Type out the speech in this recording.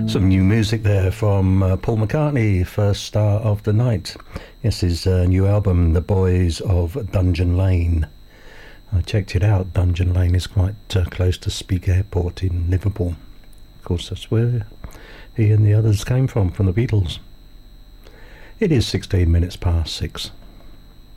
Some new music there from Paul McCartney, First Star of the Night. Yes, his new album, The Boys of Dungeon Lane. I checked it out. Dungeon Lane is quite close to Speke Airport in Liverpool. Of course, that's where he and the others came from the Beatles. It is 16 minutes past 6.